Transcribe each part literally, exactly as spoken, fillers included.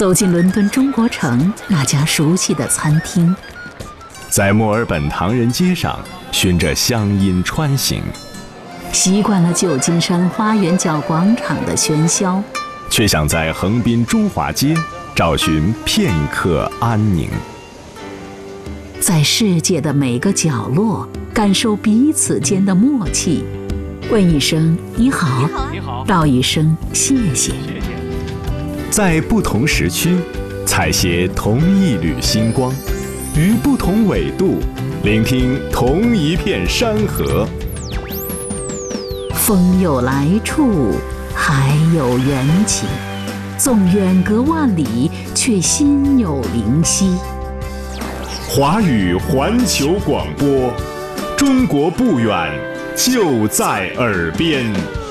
走进伦敦中国城那家熟悉的餐厅， 在墨尔本唐人街上循着乡音穿行， 习惯了旧金山花园角广场的喧嚣， 却想在横滨中华街找寻片刻安宁。 在世界的每个角落感受彼此间的默契，问一声你好， 你好， 道一声谢谢。 在不同时区采撷同一缕星光，于不同纬度聆听同一片山河。 风有来处，海有缘起，纵远隔万里，却心有灵犀。 华语环球广播，中国不远，就在耳边。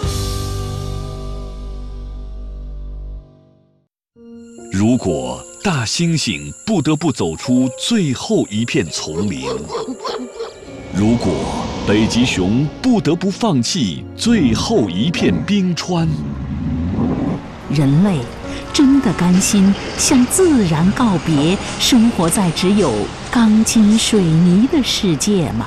如果大猩猩不得不走出最后一片丛林，如果北极熊不得不放弃最后一片冰川， 人类真的甘心向自然告别，生活在只有钢筋水泥的世界吗？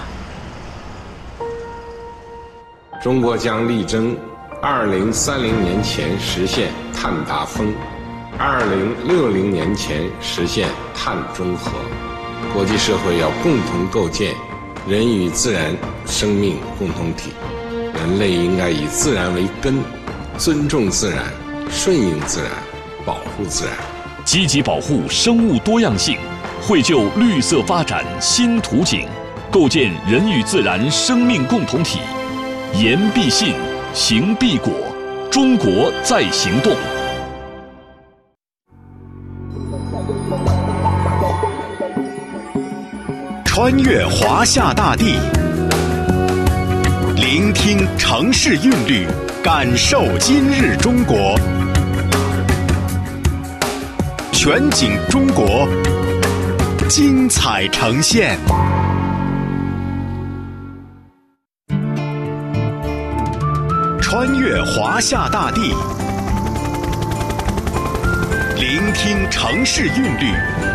中国将力争二零三零年前实现碳达峰，二零六零年前实现碳中和。国际社会要共同构建人与自然生命共同体，人类应该以自然为根，尊重自然，顺应自然，保护自然， 积极保护生物多样性，绘就绿色发展新图景，构建人与自然生命共同体。言必信，行必果，中国在行动。 穿越华夏大地，聆听城市韵律，感受今日中国。全景中国，精彩呈现。穿越华夏大地，聆听城市韵律，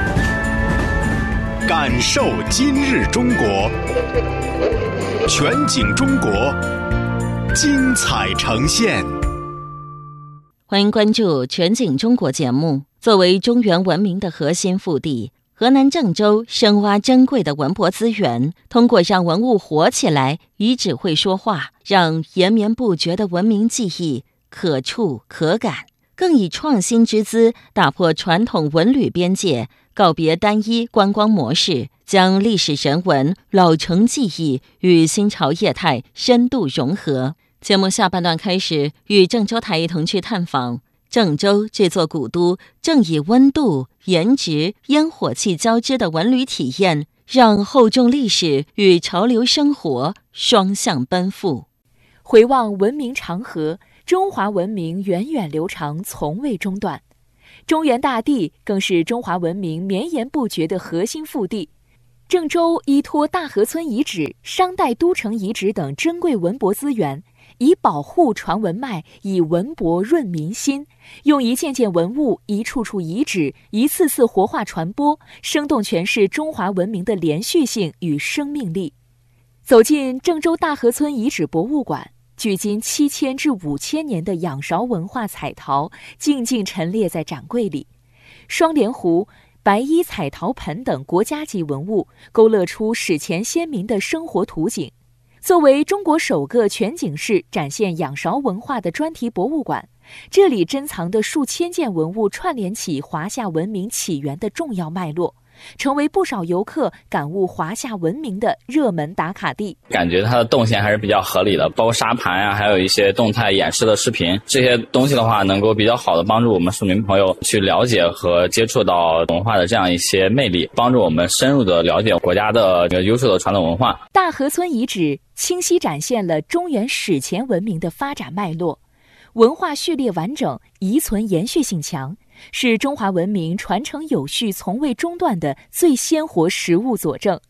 感受今日中国。全景中国，精彩呈现。 欢迎关注全景中国节目。作为中原文明的核心腹地，河南郑州深挖珍贵的文博资源，通过让文物活起来，遗址会说话，让延绵不绝的文明记忆可触可感，更以创新之姿打破传统文旅边界，告别单一观光模式，将历史人文、老城记忆与新潮业态深度融合。节目下半段开始，与郑州台一同去探访郑州这座古都，正以温度、颜值、烟火气交织的文旅体验，让厚重历史与潮流生活双向奔赴。 回望文明长河，中华文明源远流长，从未中断。中原大地更是中华文明绵延不绝的核心腹地。郑州依托大河村遗址、商代都城遗址等珍贵文博资源，以保护传文脉，以文博润民心，用一件件文物、一处处遗址、一次次活化传播，生动诠释中华文明的连续性与生命力。走进郑州大河村遗址博物馆，距今七千至五千年的仰韶文化彩陶静静陈列在展柜里，双莲壶、白衣彩陶盆等国家级文物勾勒出史前先民的生活图景。作为中国首个全景式展现仰韶文化的专题博物馆，这里珍藏的数千件文物串联起华夏文明起源的重要脉络，成为不少游客感悟华夏文明的热门打卡地。 感觉它的动线还是比较合理的，包括沙盘啊，还有一些动态演示的视频，这些东西的话能够比较好的帮助我们市民朋友去了解和接触到文化的这样一些魅力，帮助我们深入的了解国家的优秀的传统文化。 大河村遗址清晰展现了中原史前文明的发展脉络，文化序列完整，遗存延续性强，是中华文明传承有序从未中断的最鲜活实物佐证。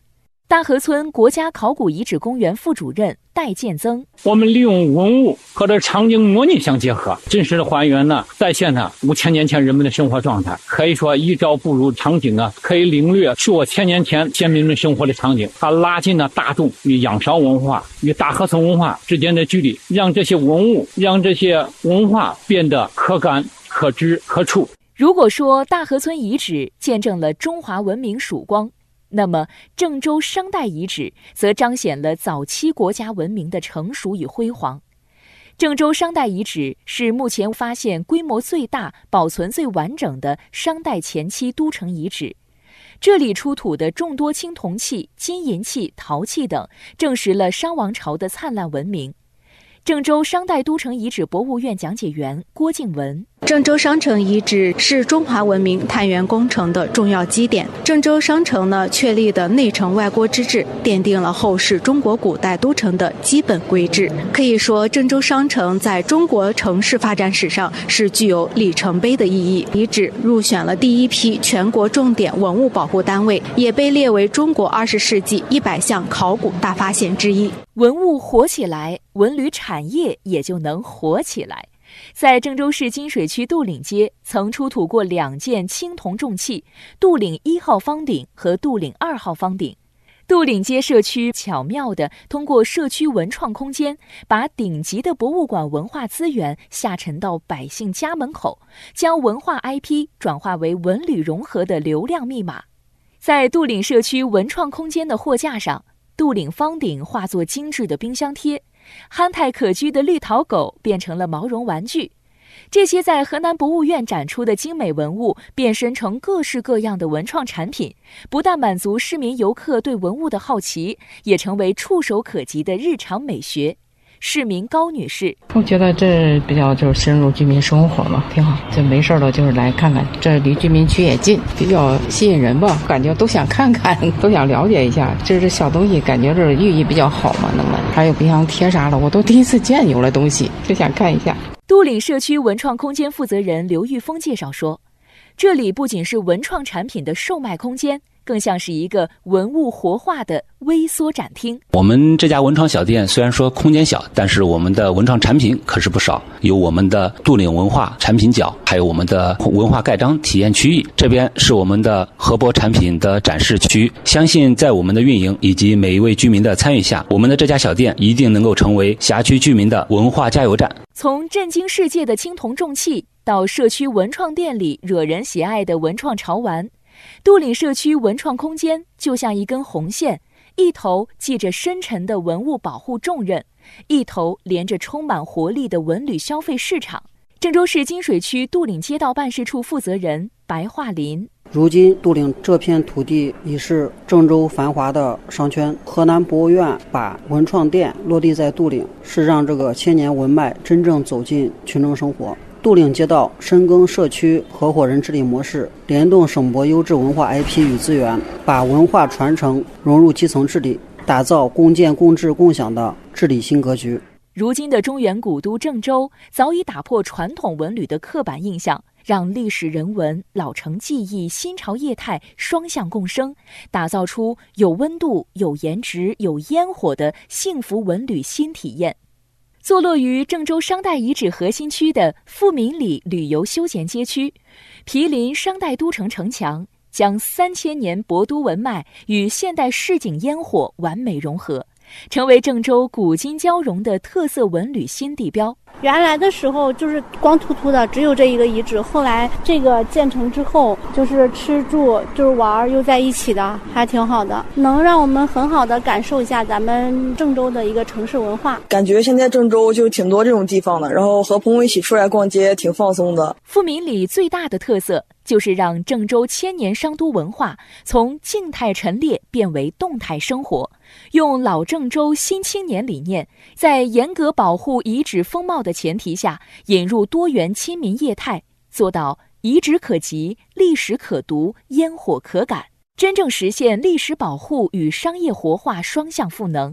大河村国家考古遗址公园副主任戴建增： 我们利用文物和这场景模拟相结合，真实的还原呢，再现了五千年前人们的生活状态。可以说，一朝步入场景啊，可以领略数千年前先民们生活的场景。它拉近了大众与仰韶文化与大河村文化之间的距离，让这些文物、让这些文化变得可感、可知、可触。 如果说大河村遗址见证了中华文明曙光，那么郑州商代遗址则彰显了早期国家文明的成熟与辉煌。郑州商代遗址是目前发现规模最大、保存最完整的商代前期都城遗址。这里出土的众多青铜器、金银器、陶器等，证实了商王朝的灿烂文明。郑州商代都城遗址博物院讲解员郭静文： 郑州商城遗址是中华文明探源工程的重要基点。郑州商城呢确立的内城外郭之制，奠定了后世中国古代都城的基本规制。可以说，郑州商城在中国城市发展史上是具有里程碑的意义。遗址入选了第一批全国重点文物保护单位，也被列为中国二十世纪一百项考古大发现之一。 文物活起来，文旅产业也就能活起来。在郑州市金水区杜岭街，曾出土过两件青铜重器：杜岭一号方鼎和杜岭二号方鼎。杜岭街社区巧妙地通过社区文创空间，把顶级的博物馆文化资源下沉到百姓家门口，将文化 I P 转化为文旅融合的流量密码。在杜岭社区文创空间的货架上，杜岭方鼎化作精致的冰箱贴，憨态可掬的绿陶狗变成了毛绒玩具。这些在河南博物院展出的精美文物变身成各式各样的文创产品，不但满足市民游客对文物的好奇，也成为触手可及的日常美学。市民高女士： 我觉得这比较就是深入居民生活嘛，挺好。就没事了就是来看看，这离居民区也近，比较吸引人吧，感觉都想看看，都想了解一下。这这小东西感觉这寓意比较好嘛，那么还有冰箱贴啥的，我都第一次见有了东西，就想看一下。 杜岭社区文创空间负责人刘玉峰介绍说，这里不仅是文创产品的售卖空间，更像是一个文物活化的微缩展厅。 我们这家文创小店虽然说空间小，但是我们的文创产品可是不少，有我们的杜岭文化产品角，还有我们的文化盖章体验区域，这边是我们的河博产品的展示区。相信在我们的运营以及每一位居民的参与下，我们的这家小店一定能够成为辖区居民的文化加油站。 从震惊世界的青铜重器，到社区文创店里惹人喜爱的文创潮玩，杜岭社区文创空间就像一根红线，一头系着深沉的文物保护重任，一头连着充满活力的文旅消费市场。郑州市金水区杜岭街道办事处负责人白桦林： 如今杜岭这片土地已是郑州繁华的商圈，河南博物院把文创店落地在杜岭，是让这个千年文脉真正走进群众生活。杜岭街道深耕社区合伙人治理模式，联动省博优质文化 I P 与资源，把文化传承融入基层治理，打造共建共治共享的治理新格局。 如今的中原古都郑州早已打破传统文旅的刻板印象，让历史人文、老城技艺、新潮业态双向共生，打造出有温度、有颜值、有烟火的幸福文旅新体验。坐落于郑州商代遗址核心区的富民里旅游休闲街区，毗邻商代都城城墙，将三千年博都文脉与现代市井烟火完美融合，成为郑州古今交融的特色文旅新地标。 原来的时候就是光秃秃的，只有这一个遗址，后来这个建成之后，就是吃住就是玩又在一起的，还挺好的，能让我们很好的感受一下咱们郑州的一个城市文化。 感觉现在郑州就挺多这种地方的，然后和朋友一起出来逛街挺放松的。 富民里最大的特色就是让郑州千年商都文化从静态陈列变为动态生活，用老郑州新青年理念，在严格保护遗址风貌的前提下，引入多元亲民业态，做到遗址可及、历史可读、烟火可感，真正实现历史保护与商业活化双向赋能。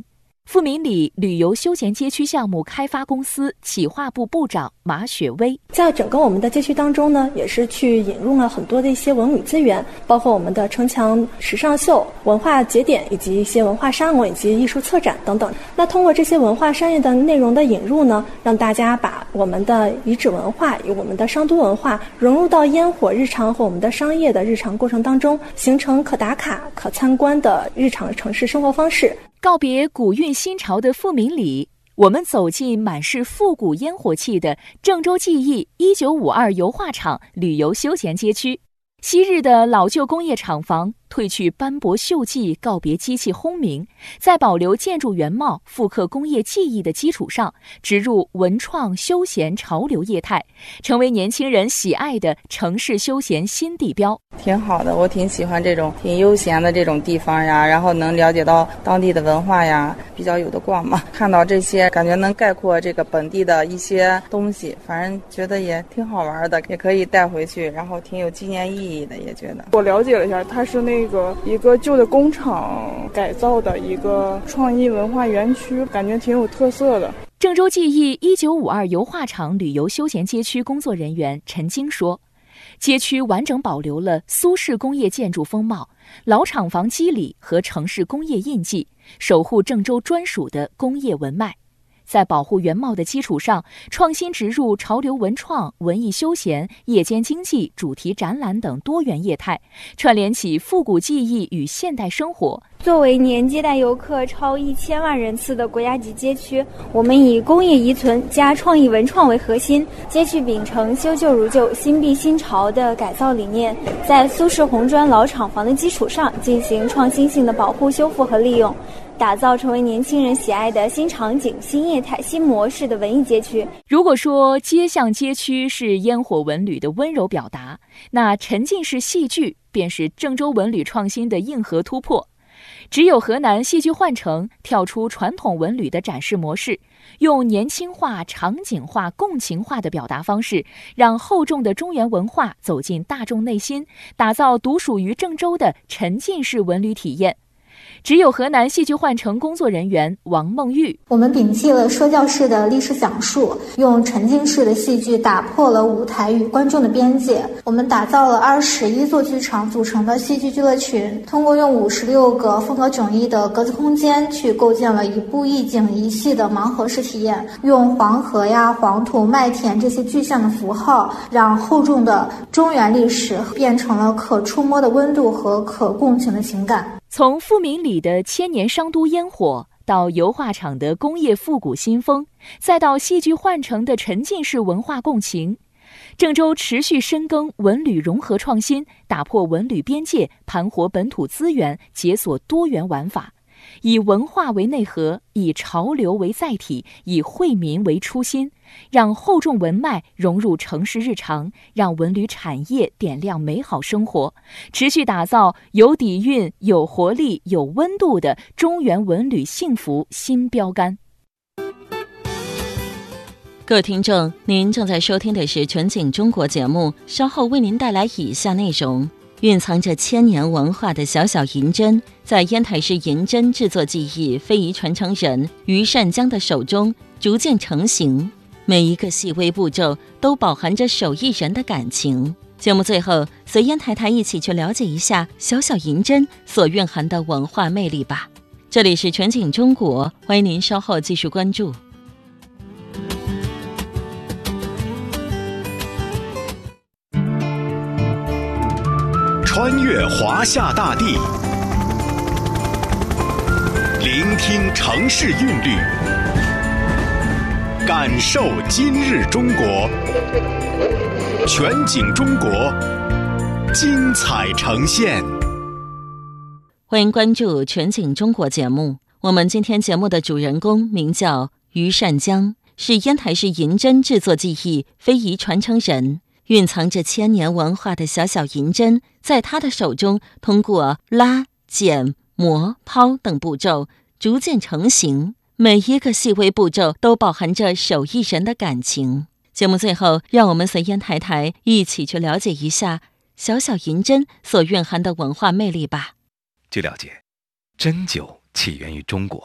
富民里旅游休闲街区项目开发公司企划部部长马雪薇， 在整个我们的街区当中呢，也是去引入了很多的一些文旅资源，包括我们的城墙时尚秀、文化节点以及一些文化沙龙以及艺术策展等等。那通过这些文化商业的内容的引入呢，让大家把我们的遗址文化与我们的商都文化融入到烟火日常和我们的商业的日常过程当中，形成可打卡、可参观的日常城市生活方式。 告别古韵新潮的富民里，我们走进满是复古烟火气的郑州记忆一九五二油画厂旅游休闲街区。昔日的老旧工业厂房褪去斑驳锈迹，告别机器轰鸣，在保留建筑原貌、复刻工业技艺的基础上，植入文创休闲潮流业态，成为年轻人喜爱的城市休闲新地标。 挺好的，我挺喜欢这种挺悠闲的这种地方呀，然后能了解到当地的文化呀，比较有的逛嘛。看到这些，感觉能概括这个本地的一些东西，反正觉得也挺好玩的，也可以带回去，然后挺有纪念意义的，也觉得。 我了解了一下，它是那个一个旧的工厂改造的一个创意文化园区，感觉挺有特色的。 郑州记忆一九五二油画厂旅游休闲街区工作人员陈晶说，街区完整保留了苏式工业建筑风貌、老厂房肌理和城市工业印记，守护郑州专属的工业文脉。在保护原貌的基础上，创新植入潮流文创、文艺休闲、夜间经济、主题展览等多元业态，串联起复古技艺与现代生活。 作为年接待游客超一千万人次的国家级街区，我们以工业遗存加创意文创为核心，街区秉承修旧如旧、新碧新潮的改造理念，在苏式红砖老厂房的基础上进行创新性的保护、修复和利用，打造成为年轻人喜爱的新场景、新业态、新模式的文艺街区。 如果说街巷街区是烟火文旅的温柔表达，那沉浸式戏剧便是郑州文旅创新的硬核突破。只有河南戏剧幻城跳出传统文旅的展示模式，用年轻化、场景化、共情化的表达方式，让厚重的中原文化走进大众内心，打造独属于郑州的沉浸式文旅体验。只有河南戏剧幻城工作人员王梦玉， 我们摒弃了说教式的历史讲述，用沉浸式的戏剧打破了舞台与观众的边界。我们打造了二十一座剧场组成的戏剧俱乐群，通过用五十六个风格迥异的格子空间去构建了一部一景一戏的盲盒式体验，用黄河呀、黄土、麦田这些具象的符号，让厚重的中原历史变成了可触摸的温度和可共情的情感。 从富民里的千年商都烟火，到油画厂的工业复古新风，再到戏剧幻城的沉浸式文化共情，郑州持续深耕文旅融合创新，打破文旅边界，盘活本土资源，解锁多元玩法，以文化为内核，以潮流为载体，以惠民为初心，让厚重文脉融入城市日常，让文旅产业点亮美好生活，持续打造有底蕴、有活力、有温度的中原文旅幸福新标杆。 各位听众，您正在收听的是全景中国节目，稍后为您带来以下内容。蕴藏着千年文化的小小银针，在烟台市银针制作技艺非遗传承人于善江的手中逐渐成型，每一个细微步骤都饱含着手艺人的感情。节目最后，随烟台台一起去了解一下小小银针所蕴含的文化魅力吧。这里是全景中国，欢迎您稍后继续关注。 穿越华夏大地，聆听城市韵律，感受今日中国。全景中国，精彩呈现。 欢迎关注全景中国节目。我们今天节目的主人公名叫于善江，是烟台市银针制作技艺非遗传承人。蕴藏着千年文化的小小银针，在他的手中通过拉、剪、磨、抛等步骤逐渐成型，每一个细微步骤都饱含着手艺人的感情。节目最后，让我们随烟台台一起去了解一下小小银针所蕴含的文化魅力吧。 据了解，针灸起源于中国，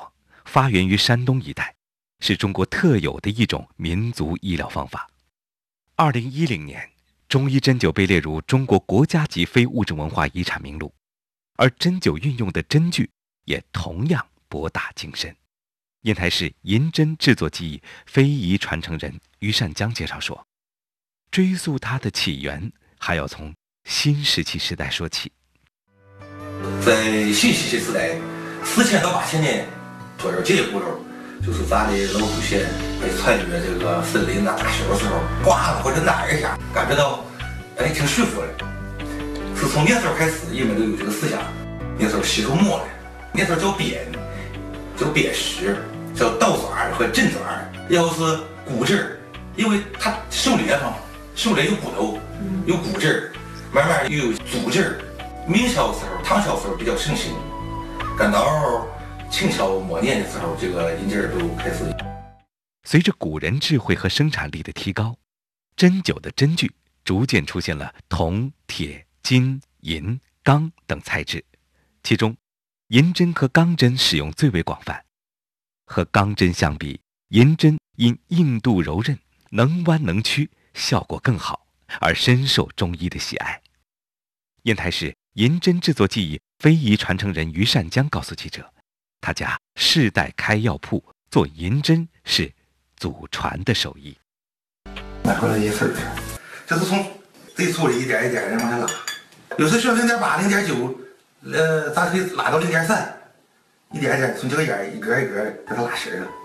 发源于山东一带，是中国特有的一种民族医疗方法。二零一零年，中医针灸被列入中国国家级非物质文化遗产名录，而针灸运用的针具也同样博大精深。烟台市银针制作技艺非遗传承人于善江介绍说，追溯它的起源，还要从新石器时代说起。 在新石器时代，四千到八千年左右，这些骨头就是咱的老祖先被穿越这个森林啊大雪的时候，刮了或者哪一下，感觉到哎挺舒服的。是从那时候开始，人们都有这个思想。那时候石头磨的，那时候叫砭，叫砭石，叫倒爪和震爪。要是骨质，因为它狩猎嘛，狩猎有骨头，有骨质，慢慢又有组织。明朝的时候、唐朝的时候比较盛行，赶到清朝末年的时候，这个银针都开始。 随着古人智慧和生产力的提高，针灸的针具逐渐出现了铜、铁、金、银、钢等材质，其中银针和钢针使用最为广泛。和钢针相比，银针因硬度柔韧、能弯能屈，效果更好，而深受中医的喜爱。烟台市银针制作技艺非遗传承人于善江告诉记者，他家世代开药铺，做银针是祖传的手艺。 拿出来一份儿，这是从最粗的一点一点的往下拉，有时需要零点八、零点九，呃，咱可以拉到零点三，一点一点从这个眼儿一格一格给它拉实了。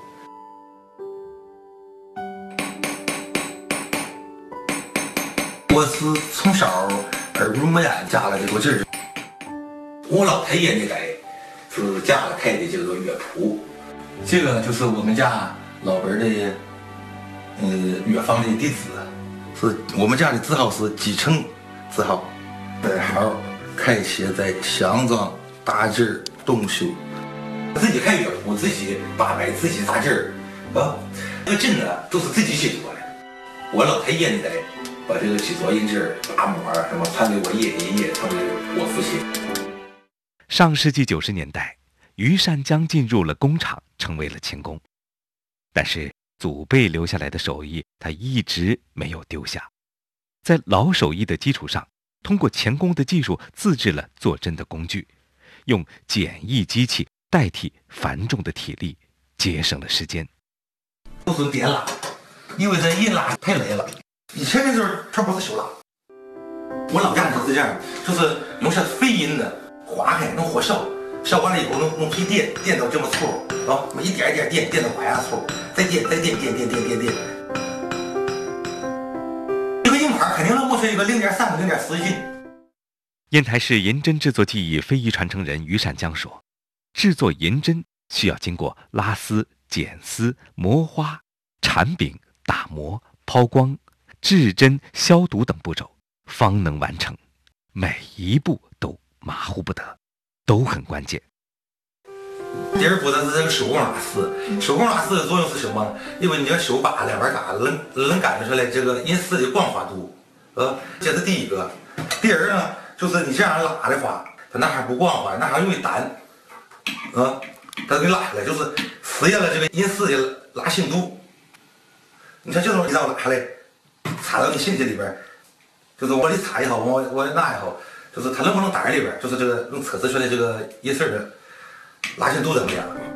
我是从小耳濡目染加了这个劲儿。我老太爷那代是家里开的这个药铺，这个就是我们家老辈的呃药房的地址，是我们家的字号是继承字号，代号开写在香庄大治东修。自己开药铺，自己把脉，自己扎劲儿啊，这个针呢都是自己写作的。我老太爷那代把这个写作印制打模什么传给我爷爷爷，传给我父亲。 上世纪九十年代，于善江进入了工厂，成为了钳工。但是祖辈留下来的手艺，他一直没有丢下。在老手艺的基础上，通过钳工的技术自制了做针的工具，用简易机器代替繁重的体力，节省了时间。 都是点拉，因为这一拉太累了。以前那时候全部是手拉，我老家就是这样，就是用些飞银的划开，弄火烧，烧完了以后弄弄推电，电到这么粗啊，一点一点电，电到管牙粗，再电再电电电电电电。这个硬块肯定能磨出一个零点三到零点四斤。 烟台市银针制作技艺非遗传承人于善江说，制作银针需要经过拉丝、剪丝、磨花、缠柄、打磨、抛光、制针、消毒等步骤，方能完成。每一步都马虎不得，都很关键。 第二步呢是这个手工拉丝，手工拉丝的作用是什么呢？因为你要手把两边嘎能能感觉出来这个银丝的光滑度，呃，这是第一个。第二呢，就是你这样拉的话，它那还不光滑，那还容易单，啊，它给拉下来，就是实现了这个银丝的拉性度。你看这种一道拉下来，插到你身体里边，就是往里插也好，往往那也好，就是它能不能打里边，就是这个能测试出来这个银丝的拉伸度怎么样。